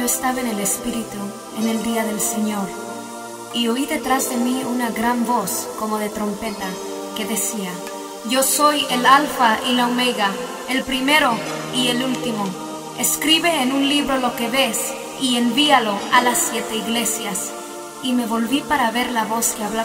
estaba en el Espíritu en el día del Señor, y oí detrás de mí una gran voz como de trompeta que decía: Yo soy el Alfa y la Omega, el primero y el último. Escribe en un libro lo que ves y envíalo a las 7 iglesias. Y me volví para ver la voz que hablaba